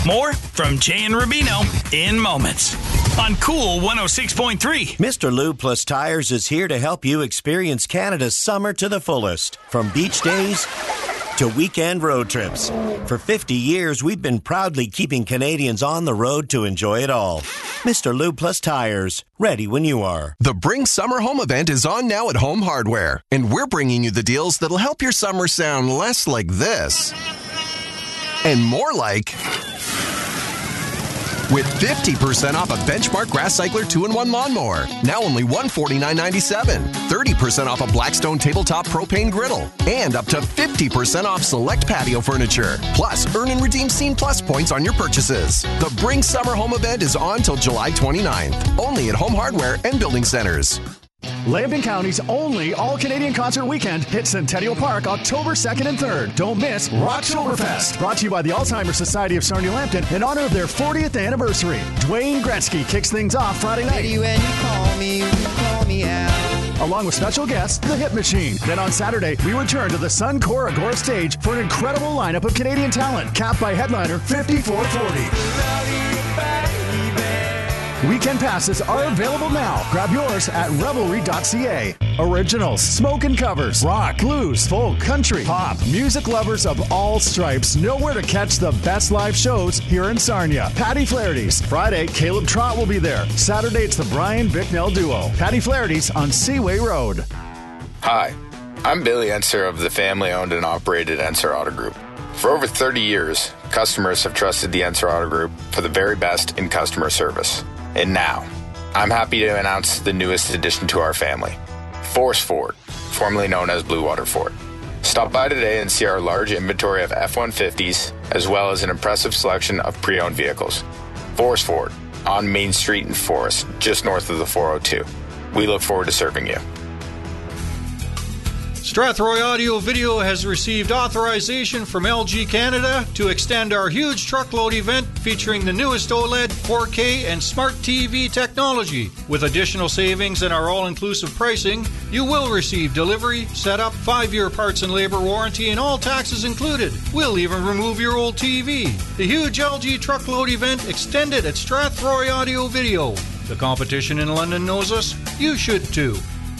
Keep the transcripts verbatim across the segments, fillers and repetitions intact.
More from Jay and Rubino in moments on Cool one oh six point three. Mister Lube Plus Tires is here to help you experience Canada's summer to the fullest. From beach days to weekend road trips. For fifty years, we've been proudly keeping Canadians on the road to enjoy it all. Mister Lube Plus Tires, ready when you are. The Bring Summer Home event is on now at Home Hardware, and we're bringing you the deals that'll help your summer sound less like this and more like... with fifty percent off a Benchmark Grass Cycler two in one lawnmower. Now only one hundred forty-nine ninety-seven. thirty percent off a Blackstone Tabletop Propane Griddle. And up to fifty percent off select patio furniture. Plus, earn and redeem Scene Plus points on your purchases. The Bring Summer Home event is on till July twenty-ninth. Only at Home Hardware and Building Centers. Lambton County's only all-Canadian concert weekend hits Centennial Park October second and third. Don't miss Rocktoberfest. Brought to you by the Alzheimer's Society of Sarnia-Lambton in honor of their fortieth anniversary. Dwayne Gretzky kicks things off Friday night. Lady, when you call me, you call me out. Along with special guests, The Hit Machine. Then on Saturday, we return to the Suncor Agora stage for an incredible lineup of Canadian talent, capped by headliner fifty-four forty. Weekend passes are available now. Grab yours at revelry dot c a. Originals, smoke and covers, rock, blues, folk, country, pop. Music lovers of all stripes know where to catch the best live shows here in Sarnia. Patty Flaherty's. Friday, Caleb Trott will be there. Saturday, it's the Brian Bicknell Duo. Patty Flaherty's on Seaway Road. Hi, I'm Billy Enser of the family-owned and operated Enser Auto Group. For over thirty years, customers have trusted the Enser Auto Group for the very best in customer service. And now, I'm happy to announce the newest addition to our family, Force Ford, formerly known as Blue Water Ford. Stop by today and see our large inventory of F one fifties, as well as an impressive selection of pre-owned vehicles. Force Ford, on Main Street in Forest, just north of the four oh two. We look forward to serving you. Strathroy Audio Video has received authorization from L G Canada to extend our huge truckload event featuring the newest OLED, four K, and Smart T V technology. With additional savings and our all-inclusive pricing, you will receive delivery, setup, five-year parts and labor warranty, and all taxes included. We'll even remove your old T V. The huge L G truckload event extended at Strathroy Audio Video. The competition in London knows us. You should too.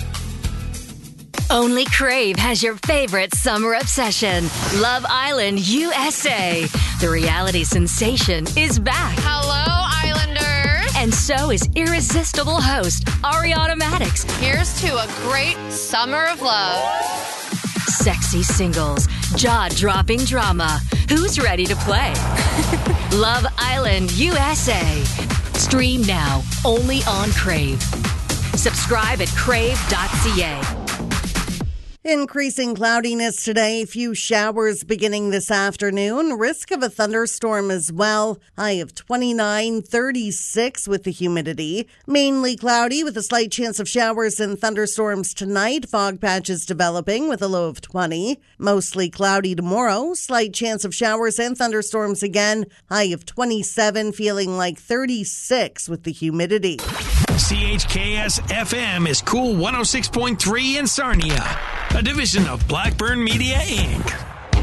Only Crave has your favorite summer obsession, Love Island U S A. The reality sensation is back. Hello, Islanders. And so is irresistible host Ariana Maddox. Here's to a great summer of love. Sexy singles, jaw-dropping drama. Who's ready to play? Love Island U S A. Stream now, only on Crave. Subscribe at crave dot c a. Increasing cloudiness today. A few showers beginning this afternoon. Risk of a thunderstorm as well. High of twenty-nine, thirty-six with the humidity. Mainly cloudy with a slight chance of showers and thunderstorms tonight. Fog patches developing with a low of twenty. Mostly cloudy tomorrow. Slight chance of showers and thunderstorms again. High of twenty-seven, feeling like thirty-six with the humidity. C H K S F M is Cool one oh six point three in Sarnia, a division of Blackburn Media, Incorporated.